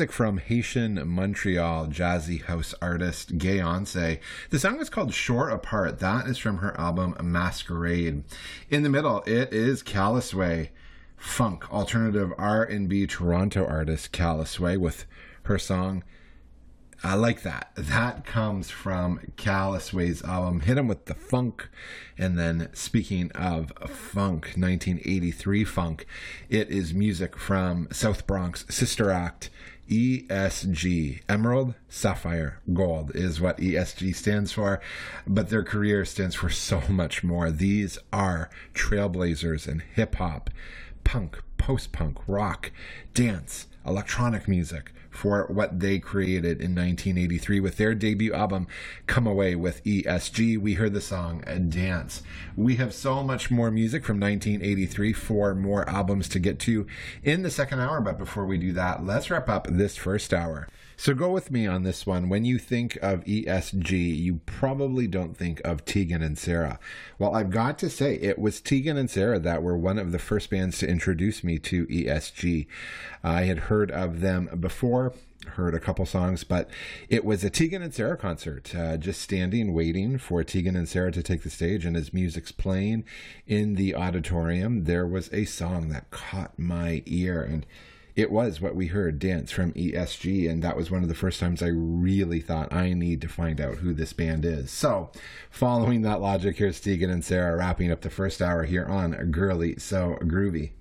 music from Haitian Montreal jazzy house artist Gayonce. The song is called Shore Apart. That is from her album Masquerade. In the middle, it is Calasway, funk, alternative R&B Toronto artist Calasway with her song I Like That. That comes from Calasway's album Hit 'Em With the Funk. And then speaking of funk, 1983 funk, it is music from South Bronx Sister Act, ESG. Emerald, Sapphire, Gold is what ESG stands for, but their career stands for so much more. These are trailblazers in hip-hop, punk, post-punk, rock, dance, electronic music for what they created in 1983 with their debut album Come Away with ESG. We heard the song Dance. We have so much more music from 1983, 4 more albums to get to in the second hour, but before we do that, let's wrap up this first hour. So go with me on this one. When you think of ESG, you probably don't think of Tegan and Sara. Well, I've got to say, it was Tegan and Sara that were one of the first bands to introduce me to ESG. I had heard of them before, heard a couple songs, but it was a Tegan and Sara concert, just standing, waiting for Tegan and Sara to take the stage, and as music's playing in the auditorium, there was a song that caught my ear, and it was what we heard, Dance from ESG, and that was one of the first times I really thought I need to find out who this band is. So, following that logic, here's Tegan and Sara wrapping up the first hour here on Girly So Groovy.